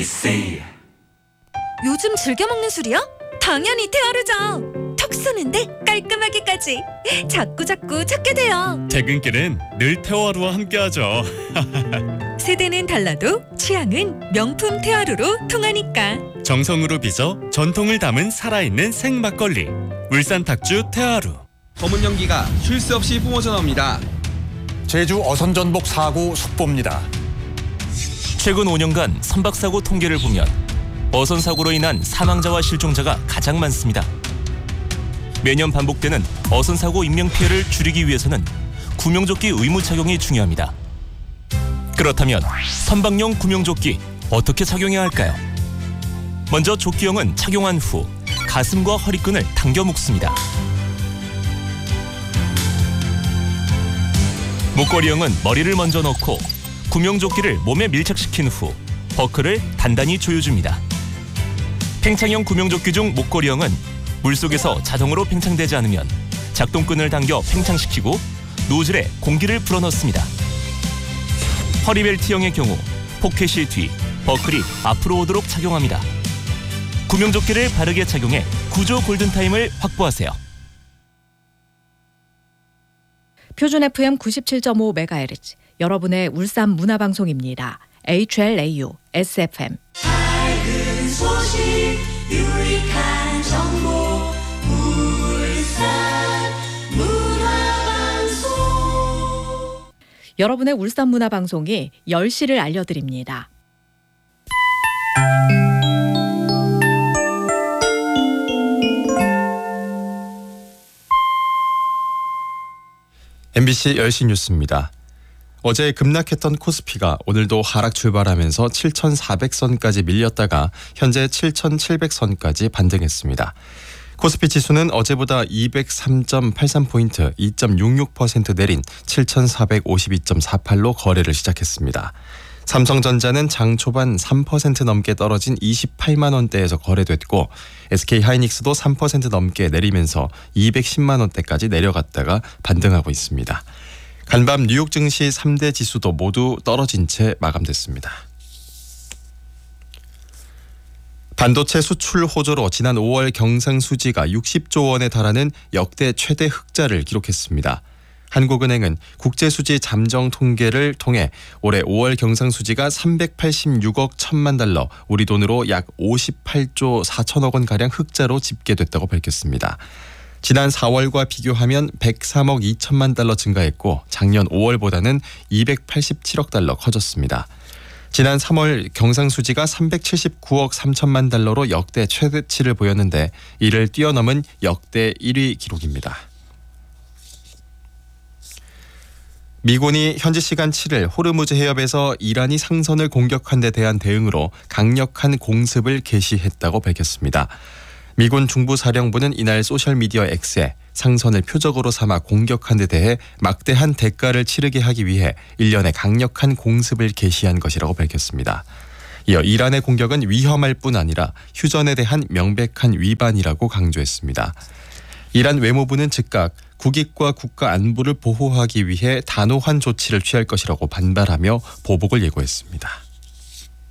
MBC. 요즘 즐겨 먹는 술이야? 당연히 테아르죠. 턱 쏘는데 깔끔하게까지 자꾸 찾게 돼요. 퇴근길은 늘 테아루와 함께하죠. 세대는 달라도 취향은 명품 테아루로 통하니까. 정성으로 빚어 전통을 담은 살아있는 생막걸리 울산 탁주 테아루. 검은 연기가 쉴 새 없이 뿜어져 나옵니다. 제주 어선전복 사고 속보입니다. 최근 5년간 선박사고 통계를 보면 어선 사고로 인한 사망자와 실종자가 가장 많습니다. 매년 반복되는 어선 사고 인명 피해를 줄이기 위해서는 구명조끼 의무 착용이 중요합니다. 그렇다면 선박용 구명조끼 어떻게 착용해야 할까요? 먼저 조끼형은 착용한 후 가슴과 허리끈을 당겨 묶습니다. 목걸이형은 머리를 먼저 넣고 구명조끼를 몸에 밀착시킨 후 버클을 단단히 조여줍니다. 팽창형 구명조끼 중 목걸이형은 물속에서 자동으로 팽창되지 않으면 작동끈을 당겨 팽창시키고 노즐에 공기를 불어넣습니다. 허리벨트형의 경우 포켓이 뒤, 버클이 앞으로 오도록 착용합니다. 구명조끼를 바르게 착용해 구조 골든타임을 확보하세요. 표준 FM 97.5MHz 여러분의 울산 문화방송입니다. HLAU SFM. 밝은 소식, 유익한 정보, 울산 문화방송. 여러분의 울산 문화방송이 10시를 알려드립니다. MBC 10시 뉴스입니다. 어제 급락했던 코스피가 오늘도 하락 출발하면서 7,400선까지 밀렸다가 현재 7,700선까지 반등했습니다. 코스피 지수는 어제보다 203.83포인트, 2.66% 내린 7,452.48로 거래를 시작했습니다. 삼성전자는 장 초반 3% 넘게 떨어진 28만 원대에서 거래됐고 SK하이닉스도 3% 넘게 내리면서 210만 원대까지 내려갔다가 반등하고 있습니다. 간밤 뉴욕 증시 3대 지수도 모두 떨어진 채 마감됐습니다. 반도체 수출 호조로 지난 5월 경상수지가 60조 원에 달하는 역대 최대 흑자를 기록했습니다. 한국은행은 국제수지 잠정 통계를 통해 올해 5월 경상수지가 386억 1천만 달러, 우리 돈으로 약 58조 4천억 원가량 흑자로 집계됐다고 밝혔습니다. 지난 4월과 비교하면 103억 2천만 달러 증가했고 작년 5월보다는 287억 달러 커졌습니다. 지난 3월 경상수지가 379억 3천만 달러로 역대 최대치를 보였는데 이를 뛰어넘은 역대 1위 기록입니다. 미군이 현지 시간 7일 호르무즈 해협에서 이란이 상선을 공격한 데 대한 대응으로 강력한 공습을 개시했다고 밝혔습니다. 미군 중부사령부는 이날 소셜미디어 X에 상선을 표적으로 삼아 공격한 데 대해 막대한 대가를 치르게 하기 위해 일련의 강력한 공습을 개시한 것이라고 밝혔습니다. 이어 이란의 공격은 위험할 뿐 아니라 휴전에 대한 명백한 위반이라고 강조했습니다. 이란 외무부는 즉각 국익과 국가 안보를 보호하기 위해 단호한 조치를 취할 것이라고 반발하며 보복을 예고했습니다.